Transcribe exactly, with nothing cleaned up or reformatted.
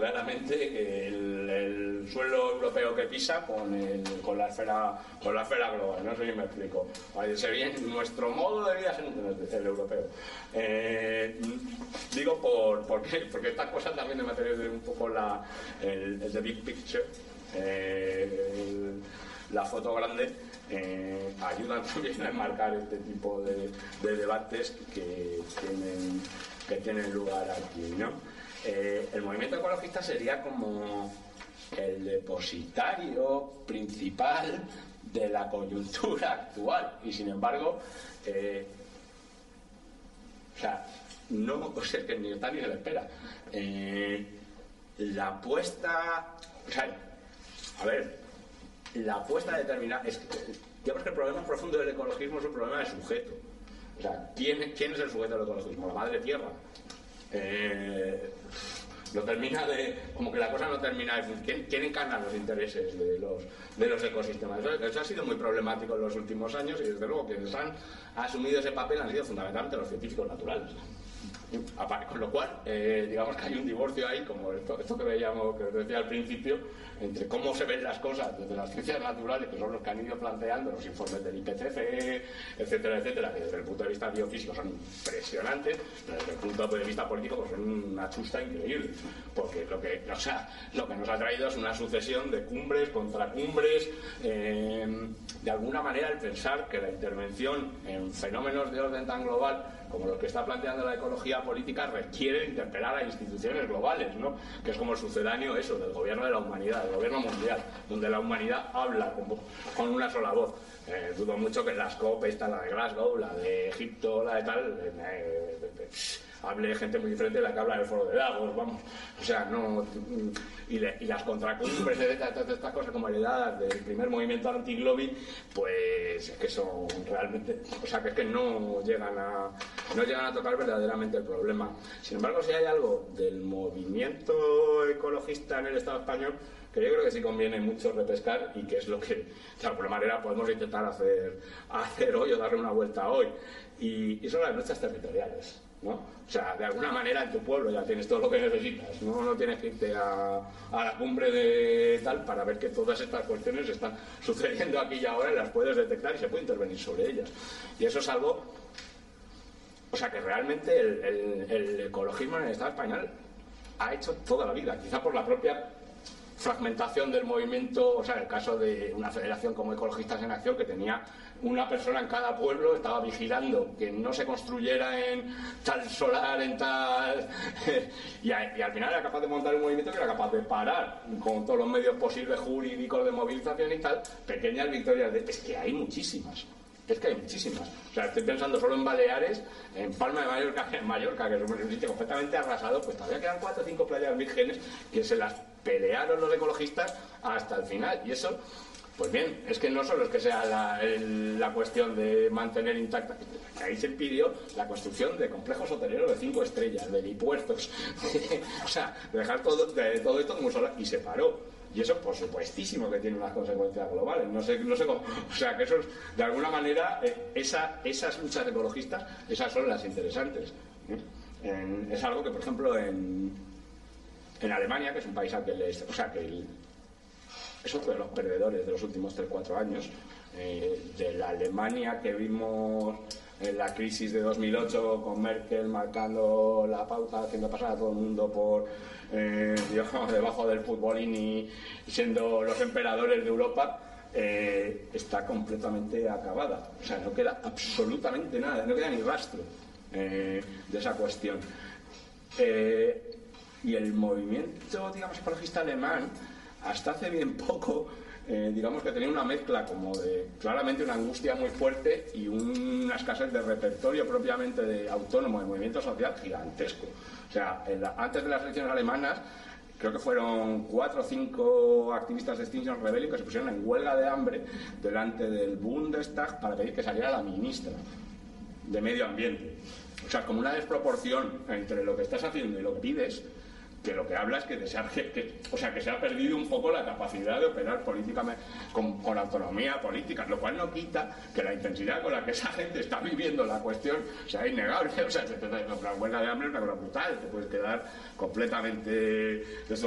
claramente que el, el suelo europeo que pisa con, el, con, la esfera, con la esfera global, no sé si me explico. Parece bien, nuestro modo de vida es el europeo. Eh, digo por, por qué, porque estas cosas también de mantener un poco la, el, el the big picture, eh, el, la foto grande, eh, ayudan también a enmarcar este tipo de, de debates que tienen, que tienen lugar aquí, ¿no? Eh, el movimiento ecologista sería como el depositario principal de la coyuntura actual y sin embargo eh, o sea, no, o sea, que ni está ni se le espera. Eh, la apuesta, o sea, a ver, la apuesta determinada, es que, digamos que el problema profundo del ecologismo es un problema de sujeto. O sea, ¿quién, quién es el sujeto del ecologismo? La madre tierra. Eh, no termina de, como que la cosa no termina de, ¿quién, quién encarna los intereses de los, de los ecosistemas? Eso, eso ha sido muy problemático en los últimos años y desde luego quienes han asumido ese papel han sido fundamentalmente los científicos naturales. Con lo cual, eh, digamos que hay un divorcio ahí, como esto, esto que veíamos, que os decía al principio, entre cómo se ven las cosas desde las ciencias naturales, que son los que han ido planteando los informes del I P C C, etcétera, etcétera, que desde el punto de vista biofísico son impresionantes, pero desde el punto de vista político pues son una chusta increíble, porque lo que, o sea, lo que nos ha traído es una sucesión de cumbres, contracumbres, eh, de alguna manera el pensar que la intervención en fenómenos de orden tan global como los que está planteando la ecología política requiere interpelar a instituciones globales, ¿no? Que es como el sucedáneo eso del gobierno de la humanidad, del gobierno mundial, donde la humanidad habla con, con una sola voz. Eh, dudo mucho que las COP, esta, la de Glasgow, la de Egipto, la de tal, eh, eh, eh, hable gente muy diferente de la que habla del foro de Davos, vamos, o sea, no, y, le, y las contracumbres de todas estas cosas como heredadas del primer movimiento anti-lobby, pues es que son realmente, o sea, que es que no llegan a, no llegan a tocar verdaderamente el problema. Sin embargo, si hay algo del movimiento ecologista en el Estado español que yo creo que sí conviene mucho repescar y que es lo que de alguna manera podemos intentar hacer, hacer hoy o darle una vuelta hoy, y, y son las luchas territoriales, ¿no? O sea, de alguna manera en tu pueblo ya tienes todo lo que necesitas, no, no tienes que irte a, a la cumbre de tal para ver que todas estas cuestiones están sucediendo aquí y ahora y las puedes detectar y se puede intervenir sobre ellas, y eso es algo, o sea, que realmente el, el, el ecologismo en el Estado español ha hecho toda la vida, quizá por la propia fragmentación del movimiento, o sea, el caso de una federación como Ecologistas en Acción, que tenía una persona en cada pueblo, estaba vigilando que no se construyera en tal solar, en tal... y, a, y al final era capaz de montar un movimiento que era capaz de parar con todos los medios posibles jurídicos de movilización y tal, pequeñas victorias de... Es que hay muchísimas. Es que hay muchísimas. O sea, estoy pensando solo en Baleares, en Palma de Mallorca, en Mallorca, que es un sitio completamente arrasado, pues todavía quedan cuatro o cinco playas vírgenes que se las pelearon los ecologistas hasta el final. Y eso, pues bien, es que no solo es que sea la, el, la cuestión de mantener intacta, que ahí se pidió la construcción de complejos hoteleros de cinco estrellas, de helipuertos, o sea, de dejar todo, de, todo esto como solo, y se paró. Y eso, por supuestísimo, que tiene unas consecuencias globales. No sé, no sé cómo. O sea, que eso es, de alguna manera, eh, esa, esas luchas ecologistas, esas son las interesantes. ¿eh? En, es algo que, por ejemplo, en, en Alemania, que es un país al que les. O sea, que el, es otro de los perdedores de los últimos tres cuatro años, eh, de la Alemania que vimos en la crisis de dos mil ocho con Merkel marcando la pauta, haciendo pasar a todo el mundo por eh, digamos, debajo del futbolín y siendo los emperadores de Europa, eh, está completamente acabada. O sea, no queda absolutamente nada, no queda ni rastro eh, de esa cuestión. Eh, y el movimiento, digamos, ecologista alemán, hasta hace bien poco, Eh, digamos que tenía una mezcla como de claramente una angustia muy fuerte y una escasez de repertorio propiamente de autónomo, de movimiento social gigantesco. O sea, la, antes de las elecciones alemanas, creo que fueron cuatro o cinco activistas de Extinction Rebellion que se pusieron en huelga de hambre delante del Bundestag para pedir que saliera la ministra de Medio Ambiente. O sea, como una desproporción entre lo que estás haciendo y lo que pides, que lo que habla es que, desear que, que, o sea, que se ha perdido un poco la capacidad de operar políticamente con, con autonomía política, lo cual no quita que la intensidad con la que esa gente está viviendo la cuestión sea innegable. O sea, la huelga de hambre es una cosa brutal, te puedes quedar completamente